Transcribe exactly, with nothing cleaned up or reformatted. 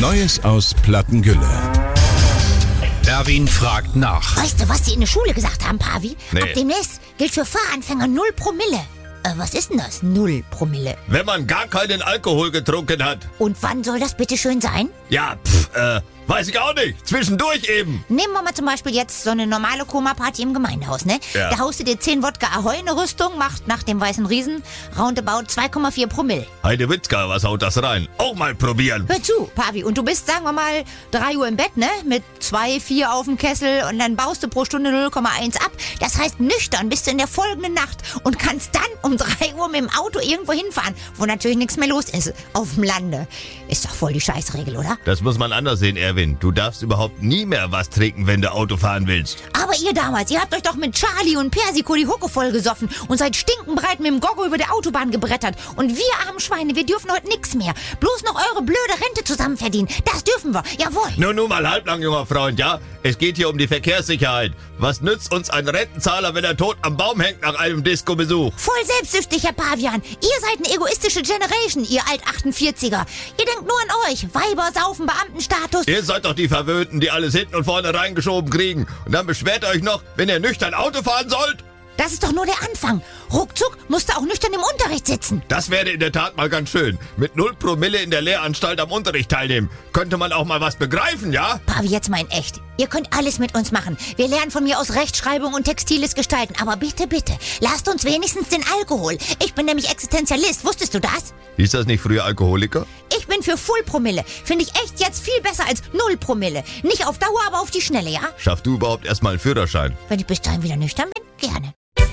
Neues aus Plattengülle. Erwin fragt nach. Weißt du, was die in der Schule gesagt haben, Pavi? Nee. Ab demnächst gilt für Fahranfänger null Promille. Äh, was ist denn das? Null Promille. Wenn man gar keinen Alkohol getrunken hat. Und wann soll das bitte schön sein? Ja, pff, äh, weiß ich auch nicht. Zwischendurch eben. Nehmen wir mal zum Beispiel jetzt so eine normale Koma-Party im Gemeindehaus, ne? Ja. Da haust du dir zehn Wodka Ahoi in eine Rüstung, macht nach dem Weißen Riesen roundabout zwei Komma vier Promille. Heidewitzka, was haut das rein? Auch mal probieren. Hör zu, Pavi, und du bist, sagen wir mal, drei Uhr im Bett, ne? Mit zwei, vier auf dem Kessel und dann baust du pro Stunde null Komma eins ab. Das heißt, nüchtern bist du in der folgenden Nacht und kannst dann um drei Uhr mit dem Auto irgendwo hinfahren, wo natürlich nichts mehr los ist. Auf dem Lande. Ist doch voll die Scheißregel, oder? Das muss man anders sehen, Erwin. Du darfst überhaupt nie mehr was trinken, wenn du Auto fahren willst. Aber ihr damals, ihr habt euch doch mit Charlie und Persiko die Hucke voll gesoffen und seid stinkenbreit mit dem Goggo über der Autobahn gebrettert. Und wir armen Schweine, wir dürfen heute nix mehr. Bloß noch eure blöde Rente zusammen verdienen. Das dürfen wir, jawohl. Nun, nun mal halblang, junger Freund, ja? Es geht hier um die Verkehrssicherheit. Was nützt uns ein Rentenzahler, wenn er tot am Baum hängt nach einem Disco-Besuch? Voll selbstsüchtig, Herr Pavian. Ihr seid eine egoistische Generation, ihr Alt-achtundvierziger. Ihr denkt nur an euch. Weiber, Saufen, Beamtenstatus. Ihr seid doch die Verwöhnten, die alles hinten und vorne reingeschoben kriegen. Und dann beschwert ihr euch noch, wenn ihr nüchtern Auto fahren sollt? Das ist doch nur der Anfang. Ruckzuck musst du auch nüchtern im Unterricht sitzen. Das wäre in der Tat mal ganz schön. Mit null Promille in der Lehranstalt am Unterricht teilnehmen. Könnte man auch mal was begreifen, ja? Pavi, jetzt mal in echt. Ihr könnt alles mit uns machen. Wir lernen von mir aus Rechtschreibung und textiles Gestalten. Aber bitte, bitte, lasst uns wenigstens den Alkohol. Ich bin nämlich Existenzialist. Wusstest du das? Hieß das nicht früher Alkoholiker? Ich bin für Full Promille. Finde ich echt jetzt viel besser als null Promille. Nicht auf Dauer, aber auf die Schnelle, ja? Schaff du überhaupt erstmal einen Führerschein? Wenn ich bis dahin wieder nüchtern bin, gerne.